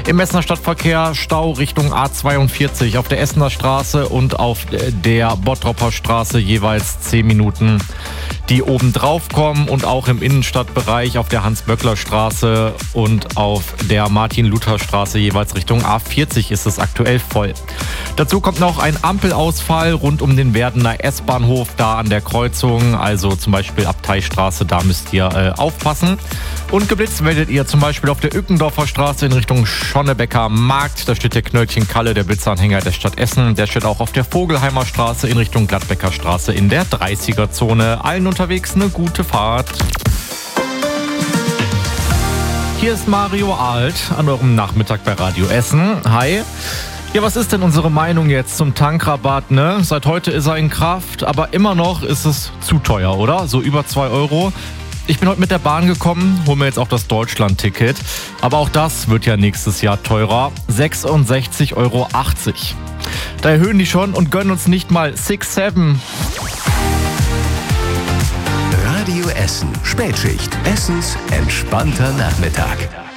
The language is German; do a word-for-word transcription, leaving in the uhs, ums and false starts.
Im Essener Stadtverkehr Stau Richtung A zweiundvierzig auf der Essener Straße und auf der Bottropper Straße jeweils zehn Minuten, die oben drauf kommen, und auch im Innenstadtbereich auf der Hans-Böckler-Straße und auf der Martin-Luther-Straße jeweils Richtung A vierzig ist es aktuell voll. Dazu kommt noch ein Ampelausfall rund um den Werdener S-Bahnhof, da an der Kreuzung, also zum Beispiel Abteistraße, da müsst ihr äh, aufpassen. Und geblitzt werdet ihr zum Beispiel auf der Ückendorfer Straße in Richtung Schonnebecker Markt. Da steht der Knöllchen Kalle, der Blitzanhänger der Stadt Essen. Der steht auch auf der Vogelheimer Straße in Richtung Gladbecker Straße in der dreißiger-Zone. Allen unterwegs eine gute Fahrt. Hier ist Mario Alt an eurem Nachmittag bei Radio Essen. Hi. Ja, was ist denn unsere Meinung jetzt zum Tankrabatt, ne? Seit heute ist er in Kraft, aber immer noch ist es zu teuer, oder? So über zwei Euro. Ich bin heute mit der Bahn gekommen, hole mir jetzt auch das Deutschland-Ticket. Aber auch das wird ja nächstes Jahr teurer. sechsundsechzig Euro achtzig. Da erhöhen die schon und gönnen uns nicht mal sechs sieben. Radio Essen. Spätschicht. Essens entspannter Nachmittag.